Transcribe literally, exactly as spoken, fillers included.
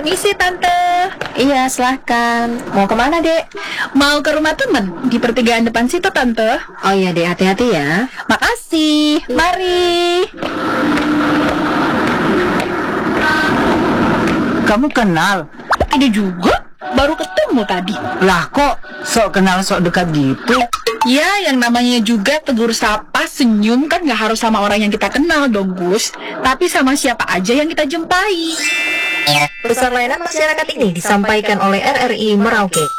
Misi Tante. Iya, silahkan. Mau kemana, Dek? Mau ke rumah temen di pertigaan depan situ, Tante. Oh iya, Dek, hati-hati ya. Makasih. Mari. Kamu kenal? Ada juga. Baru ketemu tadi. Lah kok sok kenal sok dekat gitu? Ya, yang namanya juga tegur sapa, senyum kan gak harus sama orang yang kita kenal dong, Gus. Tapi sama siapa aja yang kita jumpai. Pesan layanan masyarakat ini disampaikan oleh R R I Merauke.